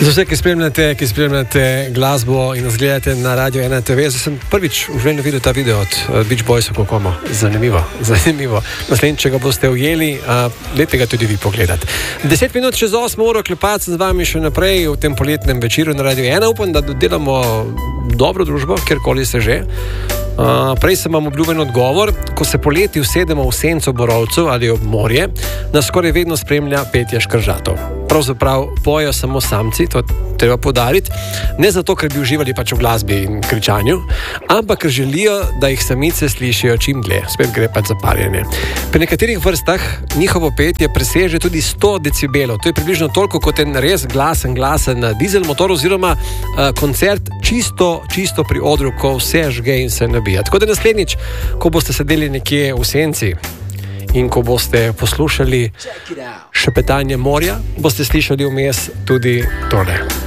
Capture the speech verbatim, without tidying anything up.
Za vse, ki spremljate, ki spremljate glasbo in nas gledate na Radio ena te ve, sem prvič v življenju videl ta video od uh, Beach Boysov, kako ima. Zanimivo, zanimivo. Naslednjič, če ga boste ujeli, uh, dajte ga tudi vi pogledati. Deset minut čez osmo uro, klepati z vami še naprej v tem poletnem večeru na Radio ena. Upam, da delamo dobro družbo, kjerkoli se že. Uh, prej sem vam obljuben odgovor. Ko se poleti usedemo v senco borovcev ali ob morje, nas skoraj vedno spremlja petje škržatov. Pravzaprav pojejo samo samci, to treba poudariti, ne zato, ker bi uživali pač v glasbi in kričanju, ampak ker želijo, da jih samice slišijo čim dlje. Spet gre pač za parjenje. Pri nekaterih vrstah njihovo petje preseže tudi sto decibelov. To je približno toliko kot en res glasen, glasen dizel motor oziroma uh, koncert čisto, čisto pri odru, ko vse žge in se nabija. Tako da naslednjič, ko boste sedeli nekje v senci in ko boste poslušali šepetanje morja, boste slišali vmes tudi tole.